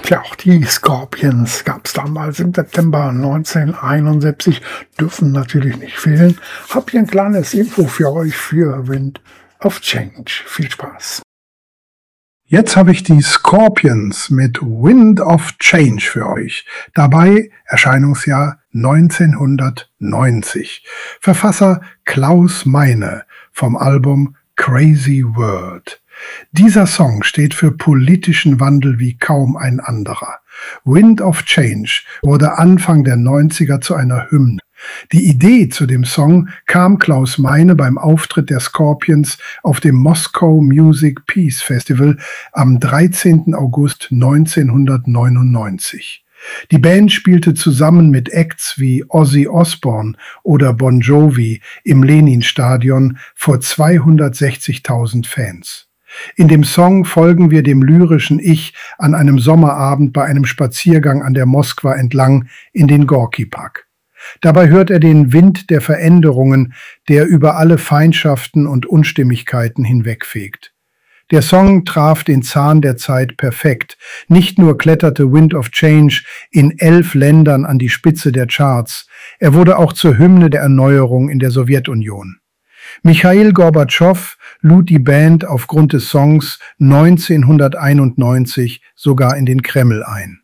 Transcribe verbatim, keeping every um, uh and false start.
Tja, auch die Scorpions gab es damals im September neunzehnhunderteinundsiebzig, dürfen natürlich nicht fehlen. Hab hier ein kleines Info für euch für Wind of Change. Viel Spaß. Jetzt habe ich die Scorpions mit Wind of Change für euch. Dabei Erscheinungsjahr neunzehnhundertneunzig. Verfasser Klaus Meine vom Album Crazy World. Dieser Song steht für politischen Wandel wie kaum ein anderer. Wind of Change wurde Anfang der neunziger zu einer Hymne. Die Idee zu dem Song kam Klaus Meine beim Auftritt der Scorpions auf dem Moscow Music Peace Festival am dreizehnten August neunzehnhundertneunundneunzig. Die Band spielte zusammen mit Acts wie Ozzy Osbourne oder Bon Jovi im Leninstadion vor zweihundertsechzigtausend Fans. In dem Song folgen wir dem lyrischen Ich an einem Sommerabend bei einem Spaziergang an der Moskwa entlang in den Gorki-Park. Dabei hört er den Wind der Veränderungen, der über alle Feindschaften und Unstimmigkeiten hinwegfegt. Der Song traf den Zahn der Zeit perfekt. Nicht nur kletterte Wind of Change in elf Ländern an die Spitze der Charts, er wurde auch zur Hymne der Erneuerung in der Sowjetunion. Michail Gorbatschow lud die Band aufgrund des Songs neunzehnhunderteinundneunzig sogar in den Kreml ein.